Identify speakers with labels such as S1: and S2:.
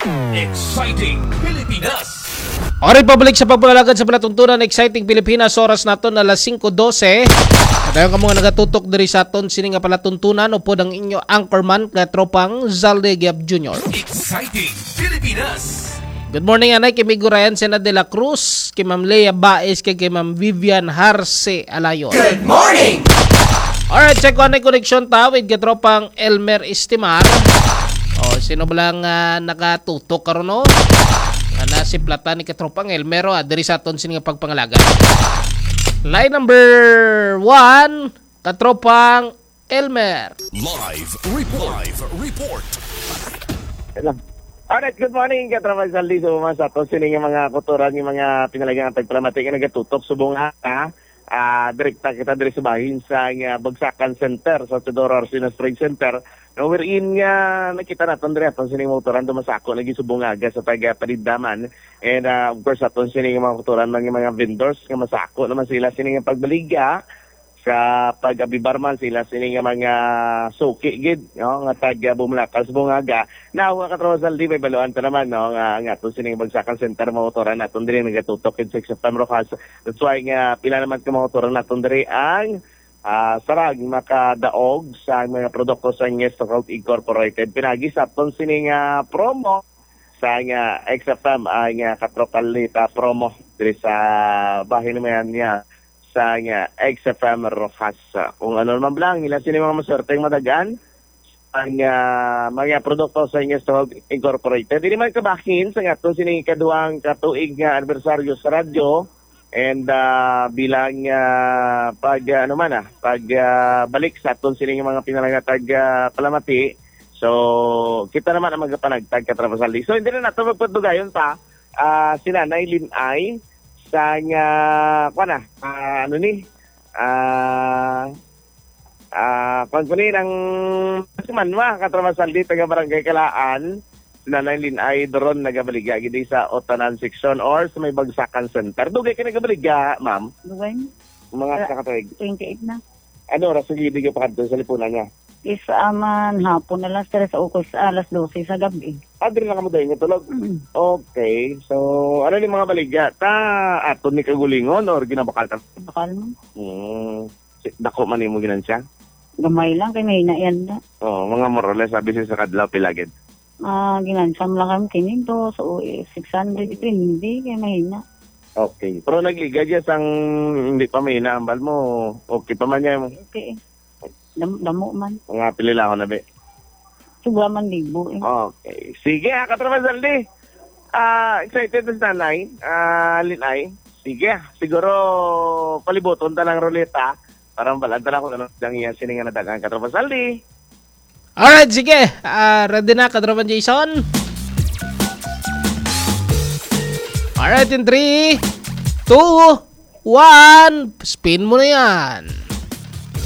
S1: Exciting Pilipinas!
S2: Oray pabalik sa pagpalagad sa palatuntunan Exciting Pilipinas, oras naton alas 5:12. At ayun ka mga nagatutok diri sa aton sini nga palatuntunan upod ang inyo anchorman nga tropang Zalde Giab Jr.
S1: Exciting Pilipinas!
S2: Good morning anay, kay Migo Ryan Sena de la Cruz, kay Ma'am Lea Baez, kay Ma'am Vivian Harce Alayon.
S1: Good morning!
S2: Alright, check on na connection ta with katropang Elmer Estimar. O, sino ba lang nakatutok karon no? Nasiplatan ni katropang Elmer diri sa aton sini nga pagpangalaga. Line number 1, katropang Elmer.
S1: Live report.
S3: Alright, good morning. Katraman Saldi sa mga sa aton sini nga mga kuturan, nga mga pinalagang pagpramatik nga nagatutok subong ha. Direkta kita diri sa bahin sa Bagsakan Center sa Teodoro Arsinas Trade Center. No, wherein nga nakita natin diri aton sining motoran dumasako lagi subungaga sa taga Parindaman. And of course aton sining mga motoran mga vendors nga masako naman sila sining pagbaliga sa pag-abibarman sila sining mga suki gid no nga taga Bumlakal subungaga. Now katrosal di may baluan ta naman no nga aton sining Bagsakan Center motoran aton diri nagatutok in 6 September Rojas. That's why nga pila naman ka motoran aton diri ang sarag makadaog sa mga produkto sa Nestocalt Incorporated. Pinagi sa aton sining promo sa nga XFM ang katropalita promo diri sa bahin naman niya sa nga XFM Rojas. Kung ano naman lang nila sini mga maswerteng madagan ang mga produkto sa Nestocalt Incorporated. Dili man kabahin sa aton sining kaduang katuig nga anibersaryo sa radyo. And bilang pag balik sa aton sining mga pinalagatag palamati, so kita naman ang magapanagtag katrabasaldi. So hindi na nato magpatugayon pa sila Nanay Linay sa nga ng manwa katrabasaldi taga Barangay Kalaan. Nanay Linay doron nagabaliga gidi sa Otanan section or sa may Bagsakan Center. Dugay ka nagabaliga, ma'am?
S4: Dugay.
S3: Mga kakatuig.
S4: 28 na.
S3: Ano oras ang gidi ka pa kadto sa lipunan niya?
S4: Isa man hapon na lang sa ukos alas 12 sa gabi.
S3: Adri lang mo dayon tulog. Okay. So, ano ni mga baliga? Ta aton ni kagulingon or ginabakal ka?
S4: Bakal mo.
S3: Dako man imo ginansya?
S4: Gamay lang kay may yan na.
S3: Oh, mga morales sabi sa kadlaw pilagid.
S4: Ginansam lang kami kininto. So, 600 ito hindi kaya mahina.
S3: Okay. Pero nagliga dyan sang hindi pa mahina. Ambal mo, okay pa man niya mo.
S4: Okay. Damo man.
S3: Mga pilila ko na be.
S4: Sobra man libo eh.
S3: Okay. Sige, katrabasaldi. Excited na nanay. Linay. Sige, siguro palibuton ta lang ruleta. Parang balanta na ako na iya siningan na dagang katrabasaldi.
S2: Alright, sige. Ready na, katropan Jason? Alright, in 3, 2, 1. Spin mo na yan.